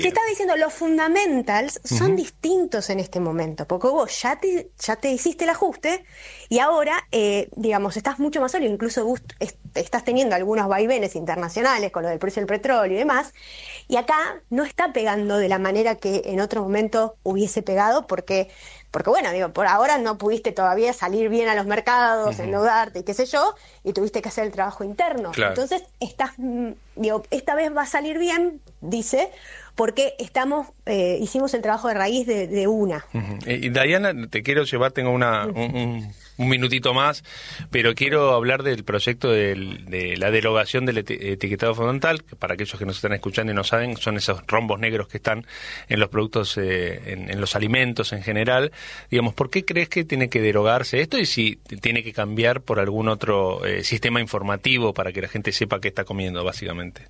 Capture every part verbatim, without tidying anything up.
Te estaba diciendo, los fundamentals son uh-huh. distintos en este momento, porque vos ya te, ya te hiciste el ajuste y ahora, eh, digamos, estás mucho más sólido, incluso vos est- estás teniendo algunos vaivenes internacionales con lo del precio del petróleo y demás, y acá no está pegando de la manera que en otro momento hubiese pegado, porque, porque bueno, digo, por ahora no pudiste todavía salir bien a los mercados, uh-huh. endeudarte y qué sé yo, y tuviste que hacer el trabajo interno. Claro. Entonces, estás, digo, esta vez va a salir bien, dice, porque estamos eh, hicimos el trabajo de raíz de, de una. Uh-huh. Y Diana, te quiero llevar, tengo una un, un, un minutito más, pero quiero hablar del proyecto del, de la derogación del eti- etiquetado frontal, que para aquellos que nos están escuchando y no saben, son esos rombos negros que están en los productos, eh, en, en los alimentos en general. Digamos, ¿por qué crees que tiene que derogarse esto y si tiene que cambiar por algún otro eh, sistema informativo para que la gente sepa qué está comiendo, básicamente?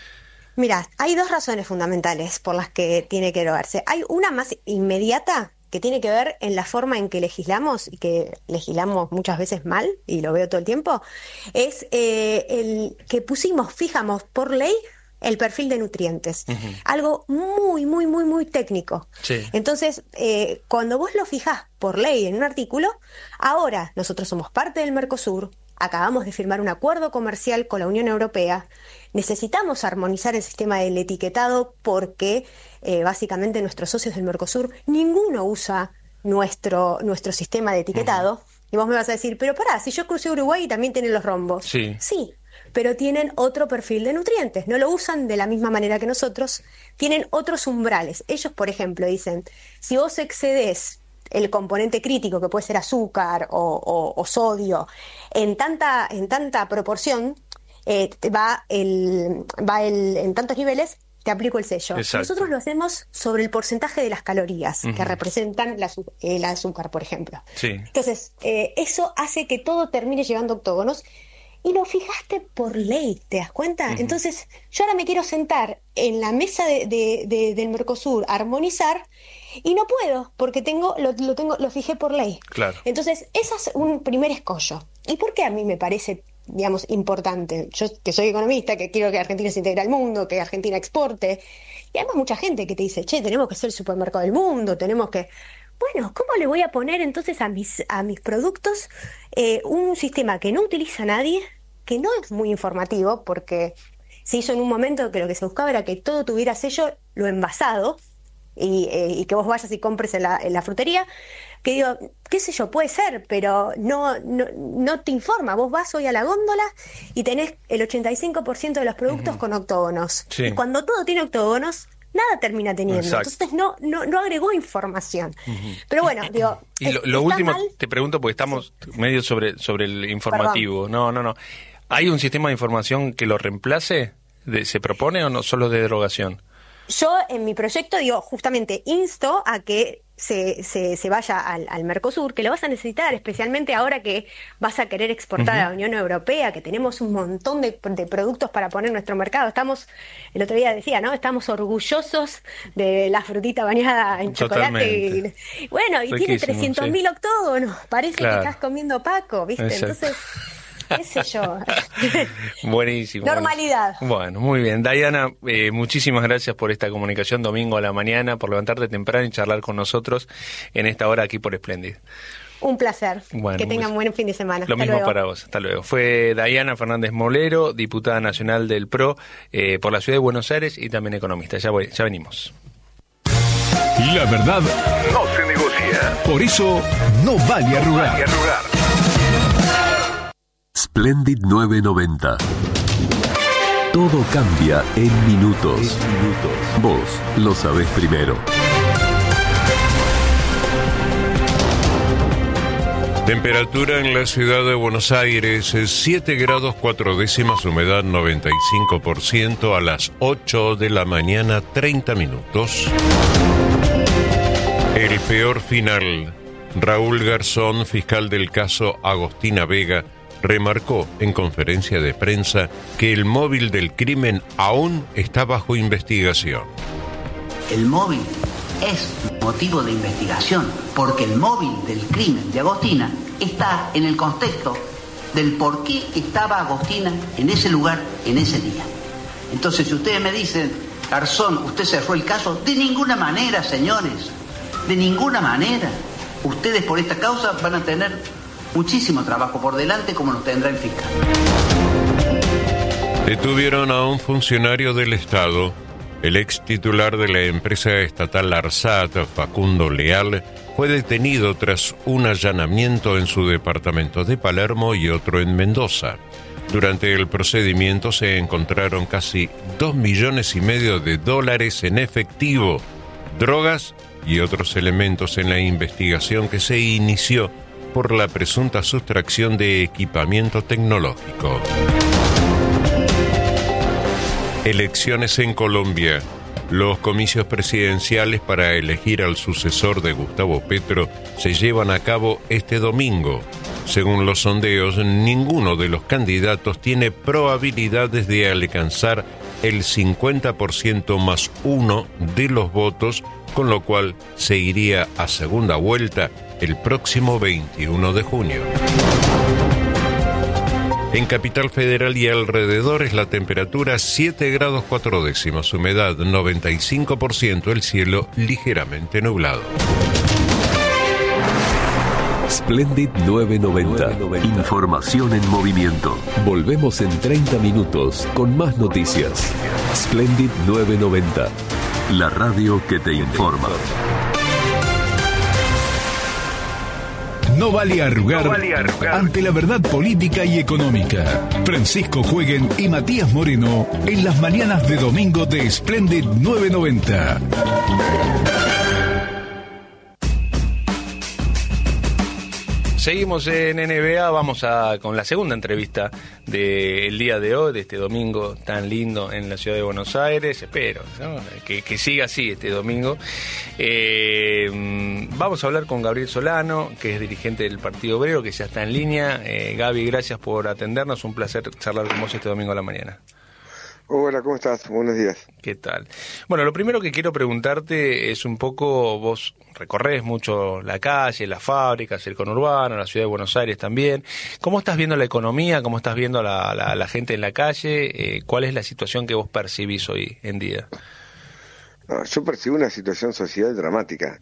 Mira, hay dos razones fundamentales por las que tiene que derogarse. Hay una más inmediata que tiene que ver en la forma en que legislamos, y que legislamos muchas veces mal, y lo veo todo el tiempo, es eh, el que pusimos, fijamos por ley el perfil de nutrientes. Uh-huh. Algo muy, muy, muy, muy técnico. Sí. Entonces, eh, cuando vos lo fijás por ley en un artículo, ahora nosotros somos parte del Mercosur, acabamos de firmar un acuerdo comercial con la Unión Europea, necesitamos armonizar el sistema del etiquetado porque eh, básicamente nuestros socios del Mercosur, ninguno usa nuestro, nuestro sistema de etiquetado. Uh-huh. Y vos me vas a decir, pero pará, si yo crucé Uruguay y también tienen los rombos. Sí. Sí, pero tienen otro perfil de nutrientes, no lo usan de la misma manera que nosotros, tienen otros umbrales. Ellos, por ejemplo, dicen, si vos excedés el componente crítico, que puede ser azúcar o, o, o sodio, en tanta, en tanta proporción, eh, va, el, va el, en tantos niveles, te aplico el sello. Exacto. Nosotros lo hacemos sobre el porcentaje de las calorías uh-huh. que representan la, el azúcar, por ejemplo. Sí. Entonces, eh, eso hace que todo termine llevando octógonos, y lo fijaste por ley, ¿te das cuenta? Uh-huh. Entonces, yo ahora me quiero sentar en la mesa de, de, de, del Mercosur a armonizar, y no puedo, porque tengo lo, lo tengo lo fijé por ley. Claro. Entonces, ese es un primer escollo. ¿Y por qué a mí me parece, digamos, importante? Yo, que soy economista, que quiero que Argentina se integre al mundo, que Argentina exporte, y además mucha gente que te dice, che, tenemos que ser el supermercado del mundo, tenemos que... Bueno, ¿cómo le voy a poner entonces a mis, a mis productos eh, un sistema que no utiliza nadie, que no es muy informativo, porque se hizo en un momento que lo que se buscaba era que todo tuviera sello, lo envasado, y, eh, y que vos vayas y compres en la, en la frutería, que digo, qué sé yo, puede ser, pero no, no, no te informa. Vos vas hoy a la góndola y tenés el ochenta y cinco por ciento de los productos uh-huh. con octógonos. Sí. Y cuando todo tiene octógonos, nada termina teniendo. Exacto. Entonces no, no, no agregó información. Uh-huh. Pero bueno, digo... Y lo, lo último, mal. Te pregunto, porque estamos sí. medio sobre, sobre el informativo. Perdón. No, no, no. ¿Hay un sistema de información que lo reemplace? De, ¿Se propone o no solo de derogación? Yo en mi proyecto digo, justamente insto a que se, se, se vaya al, al Mercosur, que lo vas a necesitar, especialmente ahora que vas a querer exportar uh-huh. a la Unión Europea, que tenemos un montón de, de productos para poner en nuestro mercado. Estamos, el otro día decía, ¿no? Estamos orgullosos de la frutita bañada en Totalmente. chocolate. Y, bueno, y Riquísimo, tiene trescientos mil sí. octógonos. Parece claro. que estás comiendo Paco, ¿viste? Exacto. Entonces... qué sé yo. Buenísimo. Normalidad. Bueno, muy bien. Diana, eh, muchísimas gracias por esta comunicación domingo a la mañana, por levantarte temprano y charlar con nosotros en esta hora aquí por Splendid. Un placer. Bueno, que tengan buen fin de semana. Lo Hasta mismo luego. para vos. Hasta luego. Fue Diana Fernández Molero, diputada nacional del P R O eh, por la Ciudad de Buenos Aires y también economista. Ya, voy, ya venimos. La verdad no se negocia. Por eso no vale arrugar. No vale arrugar. Splendid novecientos noventa. Todo cambia en minutos. En minutos. Vos lo sabés primero. Temperatura en la ciudad de Buenos Aires, siete grados cuatro décimas, humedad noventa y cinco por ciento, a las ocho de la mañana, treinta minutos. El peor final. Raúl Garzón, fiscal del caso Agostina Vega, remarcó en conferencia de prensa que el móvil del crimen aún está bajo investigación. El móvil es motivo de investigación, porque el móvil del crimen de Agostina está en el contexto del por qué estaba Agostina en ese lugar, en ese día. Entonces, si ustedes me dicen Garzón, ¿usted cerró el caso? De ninguna manera, señores. De ninguna manera. Ustedes por esta causa van a tener muchísimo trabajo por delante, como lo tendrá el fiscal. Detuvieron a un funcionario del Estado. El ex titular de la empresa estatal ARSAT, Facundo Leal, fue detenido tras un allanamiento en su departamento de Palermo y otro en Mendoza. Durante el procedimiento se encontraron casi dos millones y medio de dólares en efectivo, drogas y otros elementos en la investigación que se inició por la presunta sustracción de equipamiento tecnológico. Elecciones en Colombia. Los comicios presidenciales para elegir al sucesor de Gustavo Petro se llevan a cabo este domingo. Según los sondeos, ninguno de los candidatos tiene probabilidades de alcanzar el cincuenta por ciento más uno de los votos, con lo cual se iría a segunda vuelta el próximo veintiuno de junio. En Capital Federal y alrededores la temperatura siete grados cuatro décimas, humedad noventa y cinco por ciento, el cielo ligeramente nublado. Splendid novecientos noventa. Información en movimiento. Volvemos en treinta minutos con más noticias. Splendid novecientos noventa. La radio que te informa. No vale arrugar, No vale arrugar. ante la verdad política y económica. Francisco Jueguen y Matías Moreno en las mañanas de domingo de Splendid novecientos noventa. Seguimos en N B A, vamos a con la segunda entrevista del día de hoy, de este domingo tan lindo en la ciudad de Buenos Aires. Espero, ¿no? que, que siga así este domingo. Eh, vamos a hablar con Gabriel Solano, que es dirigente del Partido Obrero, que ya está en línea. Eh, Gaby, gracias por atendernos, un placer charlar con vos este domingo a la mañana. Hola, ¿cómo estás? Buenos días. ¿Qué tal? Bueno, lo primero que quiero preguntarte es un poco, vos recorres mucho la calle, las fábricas, el conurbano, la ciudad de Buenos Aires también. ¿Cómo estás viendo la economía? ¿Cómo estás viendo la, la, la gente en la calle? Eh, ¿Cuál es la situación que vos percibís hoy en día? No, yo percibo una situación social dramática.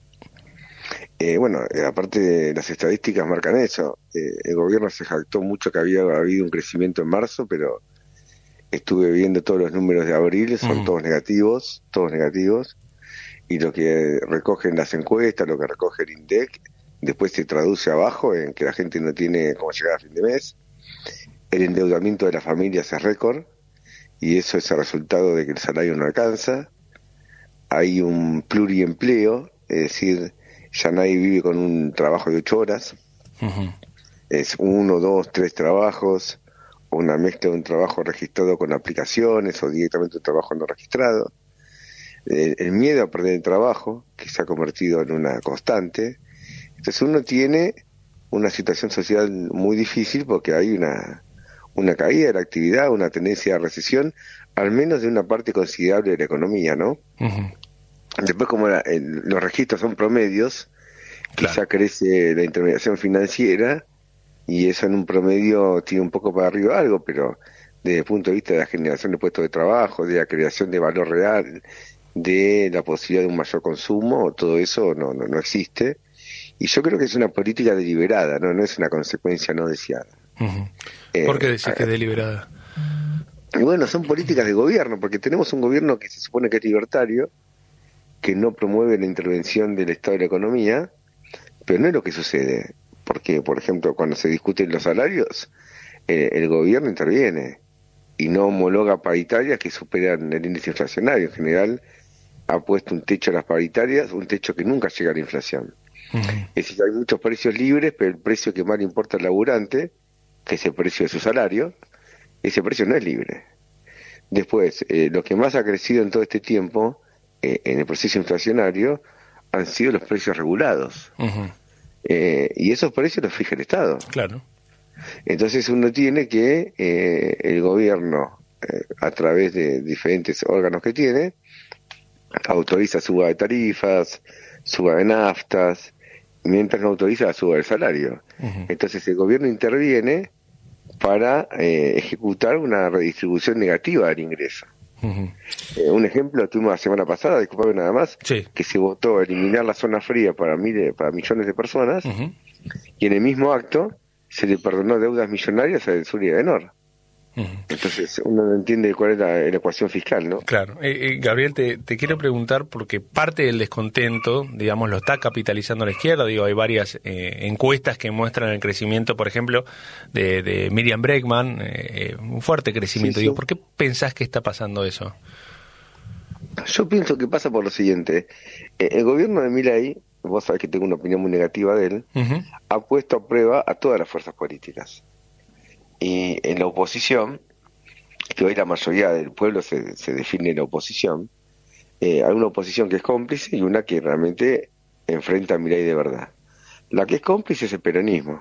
Eh, bueno, eh, aparte las estadísticas marcan eso. Eh, el gobierno se jactó mucho que había habido un crecimiento en marzo, pero estuve viendo todos los números de abril, son mm. todos negativos, todos negativos, y lo que recogen las encuestas, lo que recoge el INDEC, después se traduce abajo en que la gente no tiene cómo llegar a fin de mes. El endeudamiento de las familias es récord, y eso es el resultado de que el salario no alcanza. Hay un pluriempleo, es decir, ya nadie vive con un trabajo de ocho horas, uh-huh. es uno, dos, tres trabajos, una mezcla de un trabajo registrado con aplicaciones o directamente un trabajo no registrado. El, el miedo a perder el trabajo, que se ha convertido en una constante. Entonces uno tiene una situación social muy difícil porque hay una, una caída de la actividad, una tendencia a recesión, al menos de una parte considerable de la economía, ¿no? Uh-huh. Después, como la, el, los registros son promedios, claro, quizá crece la intermediación financiera, y eso en un promedio tiene un poco para arriba algo, pero desde el punto de vista de la generación de puestos de trabajo, de la creación de valor real, de la posibilidad de un mayor consumo, todo eso no, no, no existe. Y yo creo que es una política deliberada, no, no es una consecuencia no deseada. Uh-huh. Eh, ¿Por qué decís que es deliberada? Y bueno, son políticas de gobierno, porque tenemos un gobierno que se supone que es libertario, que no promueve la intervención del Estado de la economía, pero no es lo que sucede. Porque, por ejemplo, cuando se discuten los salarios, eh, el gobierno interviene y no homologa paritarias que superan el índice inflacionario. En general, ha puesto un techo a las paritarias, un techo que nunca llega a la inflación. Uh-huh. Es decir, hay muchos precios libres, pero el precio que más le importa al laburante, que es el precio de su salario, ese precio no es libre. Después, eh, lo que más ha crecido en todo este tiempo, eh, en el proceso inflacionario, han sido los precios regulados. Uh-huh. Eh, y esos precios los fija el Estado. Claro. Entonces uno tiene que, eh, el gobierno, eh, a través de diferentes órganos que tiene, autoriza suba de tarifas, suba de naftas, mientras no autoriza la suba del salario. Uh-huh. Entonces el gobierno interviene para eh, ejecutar una redistribución negativa del ingreso. Uh-huh. Eh, un ejemplo, tuvimos la semana pasada, disculpame nada más, sí. que se votó eliminar la zona fría para, mil, para millones de personas, uh-huh. y en el mismo acto se le perdonó deudas millonarias a del sur y a Edenor. Uh-huh. Entonces uno no entiende cuál es la, la ecuación fiscal, ¿no? Claro. Eh, eh, Gabriel, te, te quiero preguntar, porque parte del descontento, digamos, lo está capitalizando la izquierda. Digo, hay varias eh, encuestas que muestran el crecimiento, por ejemplo, de, de Miriam Bregman, eh, un fuerte crecimiento. Sí, Digo, sí. ¿Por qué pensás que está pasando eso? Yo pienso que pasa por lo siguiente. Eh, el gobierno de Milei, vos sabés que tengo una opinión muy negativa de él, uh-huh. ha puesto a prueba a todas las fuerzas políticas. Y en la oposición, que hoy la mayoría del pueblo se, se define en la oposición, eh, hay una oposición que es cómplice y una que realmente enfrenta a Milei de verdad. La que es cómplice es el peronismo,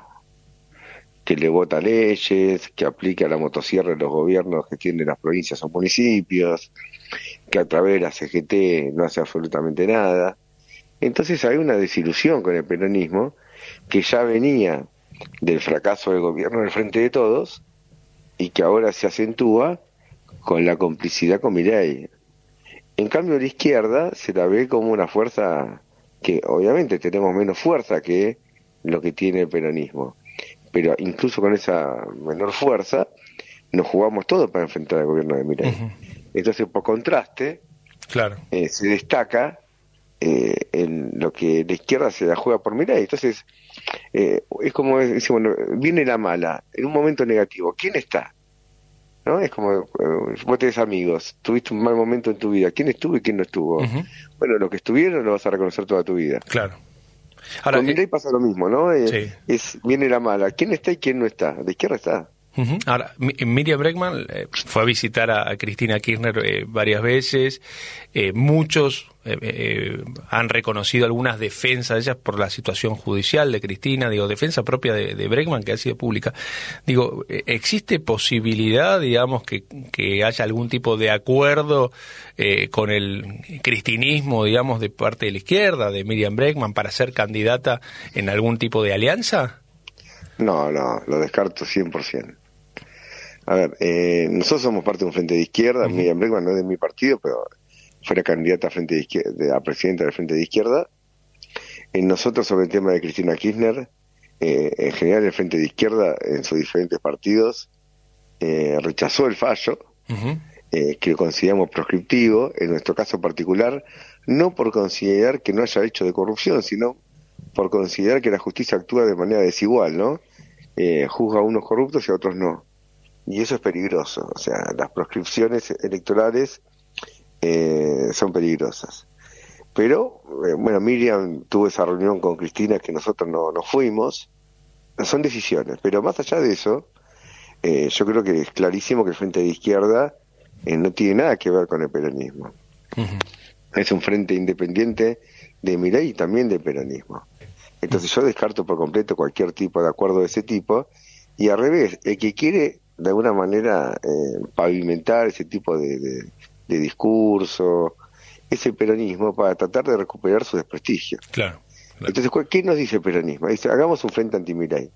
que le vota leyes, que aplica la motosierra en los gobiernos que tienen las provincias o municipios, que a través de la C G T no hace absolutamente nada. Entonces hay una desilusión con el peronismo que ya venía del fracaso del gobierno del Frente de Todos y que ahora se acentúa con la complicidad con Milei. En cambio la izquierda se la ve como una fuerza que obviamente tenemos menos fuerza que lo que tiene el peronismo, pero incluso con esa menor fuerza nos jugamos todo para enfrentar al gobierno de Milei. Uh-huh. Entonces por contraste, claro, eh, se destaca eh, en lo que la izquierda se la juega por Milei. Entonces Eh, es como decir, bueno, viene la mala, en un momento negativo, ¿quién está? ¿No? Es como, eh, vos tenés amigos, tuviste un mal momento en tu vida, ¿quién estuvo y quién no estuvo? Uh-huh. Bueno, los que estuvieron lo vas a reconocer toda tu vida. Claro. Ahora, con Milei eh, pasa lo mismo, ¿no? Eh, sí. es Viene la mala, ¿quién está y quién no está? La izquierda está. Uh-huh. Ahora, Miriam Bregman eh, fue a visitar a, a Cristina Kirchner eh, varias veces. Eh, muchos eh, eh, han reconocido algunas defensas de ellas por la situación judicial de Cristina, digo, defensa propia de, de Bregman que ha sido pública. Digo, eh, ¿existe posibilidad, digamos, que, que haya algún tipo de acuerdo eh, con el cristinismo, digamos, de parte de la izquierda, de Miriam Bregman, para ser candidata en algún tipo de alianza? No, no, lo descarto cien por ciento. A ver, eh, nosotros somos parte de un frente de izquierda, uh-huh. Miriam Bregman no es de mi partido, pero fue la candidata a, frente de izquierda, a presidenta del frente de izquierda. Eh, nosotros sobre el tema de Cristina Kirchner, eh, en general el frente de izquierda en sus diferentes partidos eh, rechazó el fallo, uh-huh. eh, que lo consideramos proscriptivo, en nuestro caso particular, no por considerar que no haya hecho de corrupción, sino por considerar que la justicia actúa de manera desigual, ¿no? Eh, juzga a unos corruptos y a otros no. Y eso es peligroso, o sea, las proscripciones electorales eh, son peligrosas. Pero, eh, bueno, Miriam tuvo esa reunión con Cristina que nosotros no, no fuimos, son decisiones, pero más allá de eso, eh, yo creo que es clarísimo que el Frente de Izquierda eh, no tiene nada que ver con el peronismo. Uh-huh. Es un frente independiente de Milei y también del peronismo. Entonces yo descarto por completo cualquier tipo de acuerdo de ese tipo, y al revés, el que quiere de alguna manera eh, pavimentar ese tipo de, de, de discurso es el peronismo para tratar de recuperar su desprestigio. Claro, claro. Entonces, ¿qué nos dice el peronismo? Dice, hagamos un frente anti-Milei.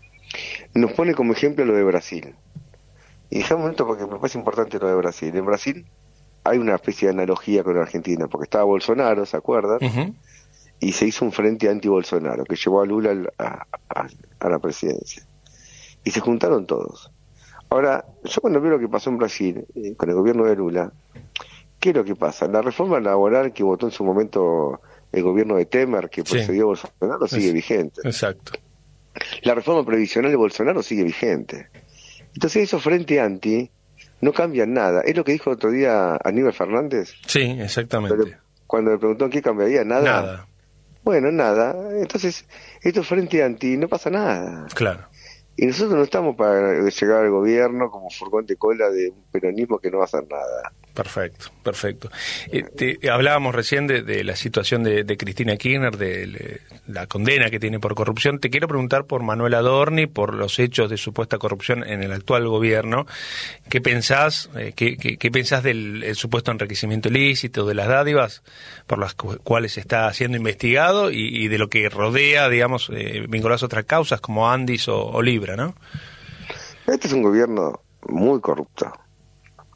Nos pone como ejemplo lo de Brasil. Y dejamos un momento porque me parece importante lo de Brasil. En Brasil hay una especie de analogía con Argentina, porque estaba Bolsonaro, ¿se acuerdan? Uh-huh. Y se hizo un frente anti-Bolsonaro que llevó a Lula a, a, a la presidencia. Y se juntaron todos. Ahora, yo cuando veo lo que pasó en Brasil, eh, con el gobierno de Lula, ¿qué es lo que pasa? La reforma laboral que votó en su momento el gobierno de Temer, que procedió a Bolsonaro, sigue es, vigente. Exacto. La reforma previsional de Bolsonaro sigue vigente. Entonces esos frente anti no cambian nada. Es lo que dijo otro día Aníbal Fernández. Sí, exactamente. Cuando, cuando le preguntó qué cambiaría, nada. Nada. Bueno, nada. Entonces, estos frente anti no pasa nada. Claro. Y nosotros no estamos para llegar al gobierno como furgón de cola de un peronismo que no va a hacer nada. Perfecto, perfecto. Eh, te, hablábamos recién de, de la situación de, de Cristina Kirchner, de, de la condena que tiene por corrupción. Te quiero preguntar por Manuel Adorni, por los hechos de supuesta corrupción en el actual gobierno. ¿Qué pensás, eh, qué, qué, qué pensás del el supuesto enriquecimiento ilícito, de las dádivas por las cuales está siendo investigado y, y de lo que rodea, digamos, eh, vinculadas a otras causas como Andis o, o Libra, ¿no? Este es un gobierno muy corrupto.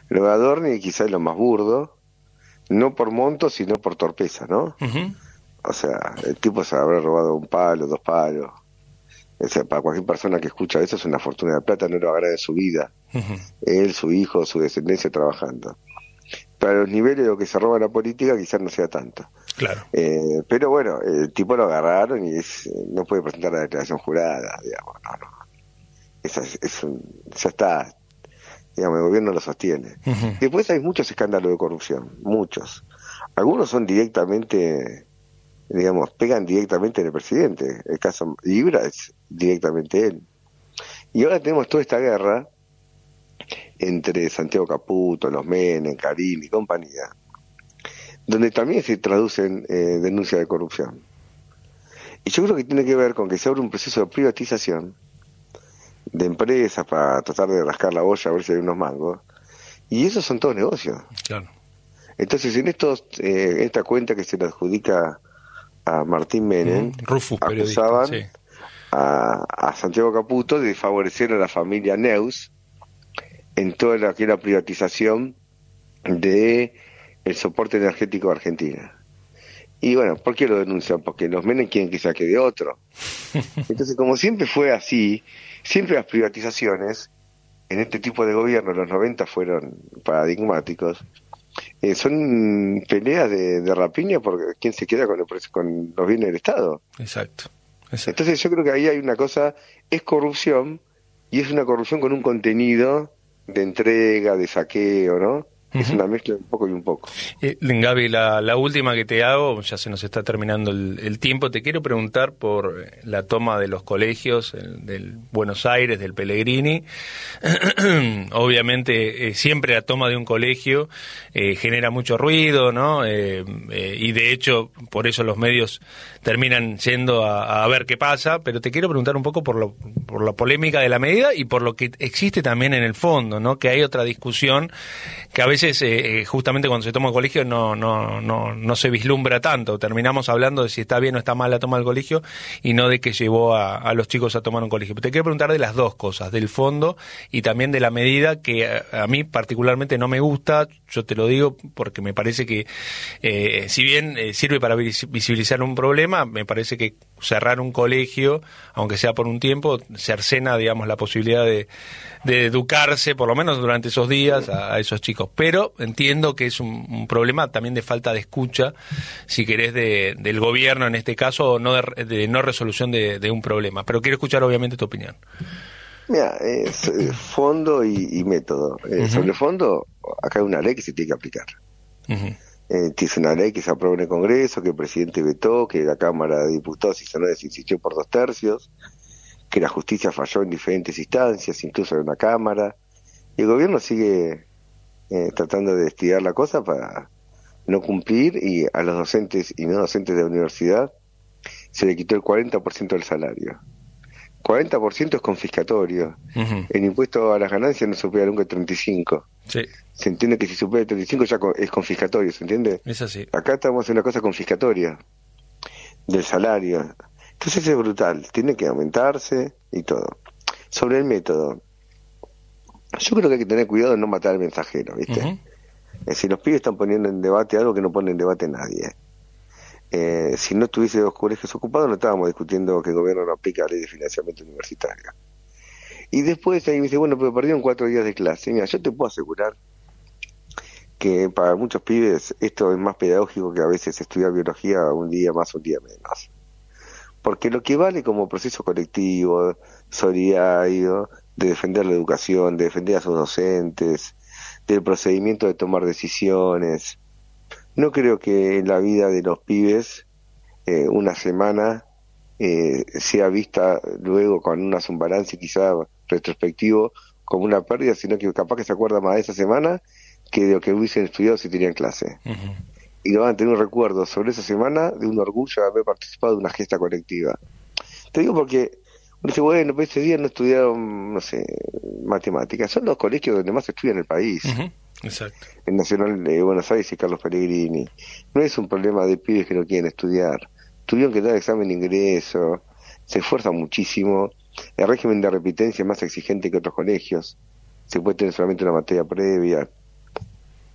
Lo de Adorni quizás es lo más burdo, no por monto, sino por torpeza, ¿no? Uh-huh. O sea, el tipo se habrá robado un palo, dos palos. O sea, para cualquier persona que escucha eso es una fortuna de plata, no lo agrada en su vida. Uh-huh. Él, su hijo, su descendencia trabajando. Para los niveles de lo que se roba la política quizás no sea tanto. Claro. Eh, pero bueno, el tipo lo agarraron y es, no puede presentar la declaración jurada, digamos, no, no. Esa es, es un, ya está, digamos, el gobierno lo sostiene. Uh-huh. Después hay muchos escándalos de corrupción, muchos. Algunos son directamente, digamos, pegan directamente en el presidente. El caso Libra es directamente él. Y ahora tenemos toda esta guerra entre Santiago Caputo, los Menem, Karim y compañía, donde también se traducen eh, denuncias de corrupción. Y yo creo que tiene que ver con que se abre un proceso de privatización de empresas para tratar de rascar la olla a ver si hay unos mangos, y esos son todos negocios. Claro. Entonces en estos eh, esta cuenta que se le adjudica a Martín Menem, mm, Rufus, acusaban sí. a, a Santiago Caputo de favorecer a la familia Neus en toda la que era privatización de el soporte energético de Argentina. Y bueno, ¿por qué lo denuncian? Porque los Menem quieren que saque de otro. Entonces, como siempre fue así, siempre las privatizaciones en este tipo de gobierno, los noventa fueron paradigmáticos, eh, son peleas de, de rapiña por quién se queda con, el, con los bienes del Estado. Exacto, exacto. Entonces yo creo que ahí hay una cosa, es corrupción, y es una corrupción con un contenido de entrega, de saqueo, ¿no? Es una mezcla un poco y un poco. Eh, Gaby, la, la última que te hago, ya se nos está terminando el, el tiempo, te quiero preguntar por la toma de los colegios el, del Buenos Aires, del Pellegrini. Obviamente, eh, siempre la toma de un colegio eh, genera mucho ruido, ¿no? Eh, eh, y de hecho, por eso los medios terminan yendo a, a ver qué pasa, pero te quiero preguntar un poco por, lo, por la polémica de la medida y por lo que existe también en el fondo, ¿no? Que hay otra discusión que a veces Eh, justamente cuando se toma el colegio no no no no se vislumbra tanto, terminamos hablando de si está bien o está mal la toma del colegio y no de que llevó a, a los chicos a tomar un colegio. Pero te quiero preguntar de las dos cosas, del fondo y también de la medida que a, a mí particularmente no me gusta, yo te lo digo porque me parece que eh, si bien eh, sirve para visibilizar un problema, me parece que cerrar un colegio, aunque sea por un tiempo, cercena, digamos, la posibilidad de, de educarse, por lo menos durante esos días, a, a esos chicos. Pero entiendo que es un, un problema también de falta de escucha, si querés, de, del gobierno en este caso, no de, de no resolución de, de un problema. Pero quiero escuchar, obviamente, tu opinión. Mira, es eh, fondo y, y método. Eh, uh-huh. Sobre el fondo, acá hay una ley que se tiene que aplicar. Uh-huh. Eh, es una ley que se aprobó en el Congreso, que el presidente vetó, que la Cámara de Diputados y Senadores insistió por dos tercios, que la justicia falló en diferentes instancias, incluso en la Cámara, y el gobierno sigue eh, tratando de estirar la cosa para no cumplir, y a los docentes y no docentes de la universidad se le quitó el cuarenta por ciento del salario. cuarenta por ciento es confiscatorio. Uh-huh. El impuesto a las ganancias no supera nunca el treinta y cinco por ciento. Sí. Se entiende que si supera el treinta y cinco por ciento ya es confiscatorio, ¿se entiende? Es así. Acá estamos en una cosa confiscatoria del salario. Entonces es brutal, tiene que aumentarse y todo. Sobre el método, yo creo que hay que tener cuidado de no matar al mensajero, ¿viste? Uh-huh. Es decir, los pibes están poniendo en debate algo que no pone en debate nadie. Eh, si no estuviese los colegios ocupados, no estábamos discutiendo que el gobierno no aplica la ley de financiamiento universitario. Y después ahí me dice, bueno, pero perdieron cuatro días de clase. Mira, yo te puedo asegurar que para muchos pibes esto es más pedagógico que a veces estudiar biología un día más, un día menos. Porque lo que vale como proceso colectivo, solidario, de defender la educación, de defender a sus docentes, del procedimiento de tomar decisiones. No creo que en la vida de los pibes eh, una semana eh, sea vista luego con un balance quizá retrospectivo como una pérdida, sino que capaz que se acuerda más de esa semana que de lo que hubiesen estudiado si tenían clase. Uh-huh. Y van a tener un recuerdo sobre esa semana de un orgullo de haber participado de una gesta colectiva. Te digo porque uno dice, bueno, pero ese día no estudiaron, no sé, matemáticas. Son los colegios donde más se estudia en el país. Uh-huh. Exacto. El Nacional de Buenos Aires y Carlos Pellegrini. No es un problema de pibes que no quieren estudiar. Tuvieron que dar examen de ingreso, se esfuerzan muchísimo. El régimen de repitencia es más exigente que otros colegios. Se puede tener solamente una materia previa.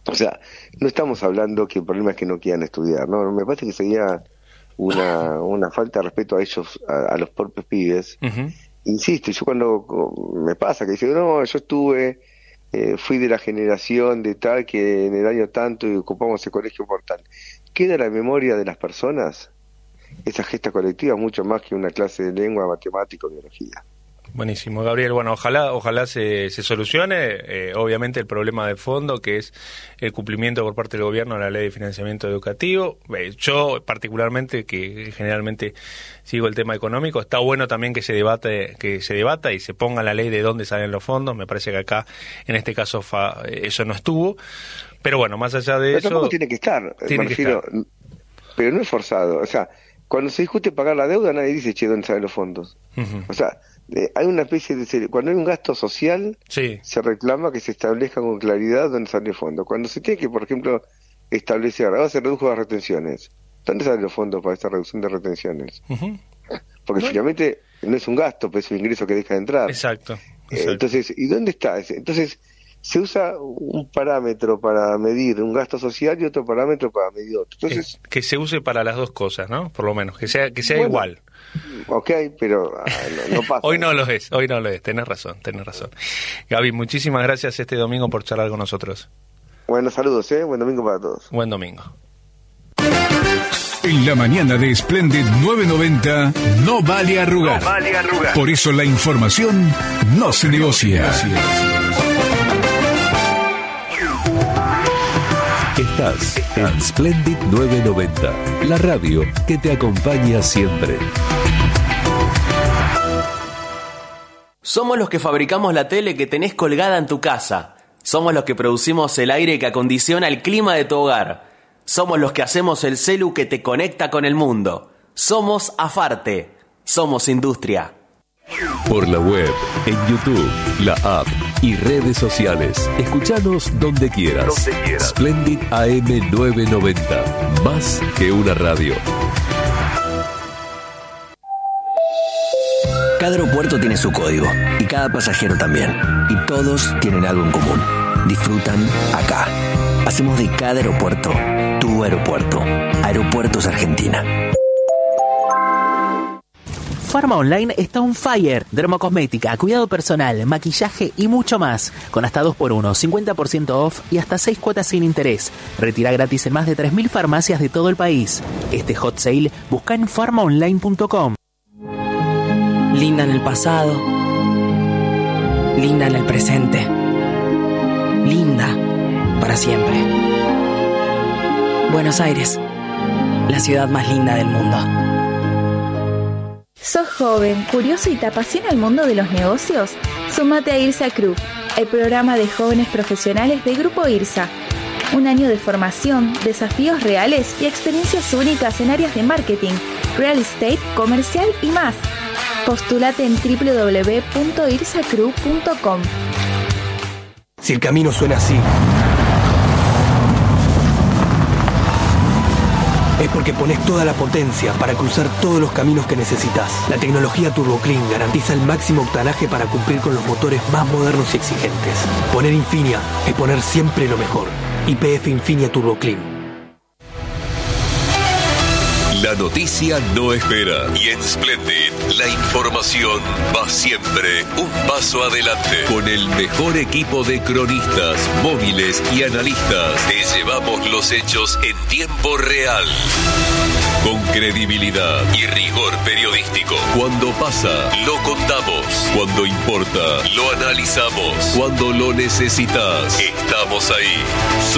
O sea, no estamos hablando que el problema es que no quieran estudiar, ¿no? Me parece que sería una, una falta de respeto a ellos, a, a los propios pibes. Uh-huh. Insisto, yo cuando me pasa que dicen, no, yo estuve, eh, fui de la generación de tal que en el año tanto y ocupamos el colegio por tal. ¿Queda la memoria de las personas? Esa gesta colectiva mucho más que una clase de lengua, matemática o biología. Buenísimo, Gabriel. Bueno, ojalá ojalá se, se solucione, eh, obviamente, el problema de fondo, que es el cumplimiento por parte del gobierno de la ley de financiamiento educativo. Eh, yo, particularmente, que generalmente sigo el tema económico, está bueno también que se debate, que se debata y se ponga la ley de dónde salen los fondos. Me parece que acá, en este caso, fa, eso no estuvo. Pero bueno, más allá de pero eso... tampoco tiene que estar, tiene me refiero, que estar. Pero no es forzado. O sea, cuando se discute pagar la deuda, nadie dice, che, ¿dónde salen los fondos? Uh-huh. O sea... Eh, hay una especie de... Cuando hay un gasto social, sí. se reclama que se establezca con claridad dónde sale el fondo. Cuando se tiene que, por ejemplo, establecer, ahora se redujo las retenciones, ¿dónde salen los fondos para esta reducción de retenciones? Uh-huh. Porque bueno. finalmente no es un gasto, pues es un ingreso que deja de entrar. Exacto. exacto. Eh, entonces, ¿y dónde está ese? Entonces, se usa un parámetro para medir un gasto social y otro parámetro para medir otro. Entonces, que se use para las dos cosas, ¿no? Por lo menos, que sea que sea bueno, igual. Ok, pero ah, no, no pasa. Hoy no lo es, hoy no lo es, tenés razón, tenés razón. Gaby, muchísimas gracias este domingo por charlar con nosotros. Bueno, saludos, ¿eh? Buen domingo para todos. Buen domingo. En la mañana de Splendid nueve noventa no vale arrugar. No vale arrugar. Por eso la información no se negocia. Estás en Splendid nueve noventa, la radio que te acompaña siempre. Somos los que fabricamos la tele que tenés colgada en tu casa. Somos los que producimos el aire que acondiciona el clima de tu hogar. Somos los que hacemos el celu que te conecta con el mundo. Somos Afarte. Somos industria. Por la web, en YouTube, la app y redes sociales. Escuchanos donde quieras. Donde quieras. Splendid A M nueve noventa. Más que una radio. Cada aeropuerto tiene su código y cada pasajero también. Y todos tienen algo en común. Disfrutan acá. Hacemos de cada aeropuerto tu aeropuerto. Aeropuertos Argentina. Pharma Online está on fire. Dermocosmética, cuidado personal, maquillaje y mucho más. Con hasta dos por uno, cincuenta por ciento off y hasta seis cuotas sin interés. Retira gratis en más de tres mil farmacias de todo el país. Este hot sale busca en pharma online punto com. Linda en el pasado. Linda en el presente. Linda para siempre. Buenos Aires, la ciudad más linda del mundo. ¿Sos joven, curioso y te apasiona el mundo de los negocios? Súmate a IRSA Crew, el programa de jóvenes profesionales de Grupo IRSA. Un año de formación, desafíos reales y experiencias únicas en áreas de marketing, real estate, comercial y más. Postúlate en doble u doble u doble u punto irsa crew punto com. Si el camino suena así, es porque pones toda la potencia para cruzar todos los caminos que necesitas. La tecnología Turbo Clean garantiza el máximo octanaje para cumplir con los motores más modernos y exigentes. Poner Infinia es poner siempre lo mejor. Y P F Infinia Turbo Clean. La noticia no espera y en Splendid la información va siempre un paso adelante. Con el mejor equipo de cronistas, móviles y analistas te llevamos los hechos en tiempo real. Con credibilidad y rigor periodístico. Cuando pasa, lo contamos. Cuando importa, lo analizamos. Cuando lo necesitas, estamos ahí.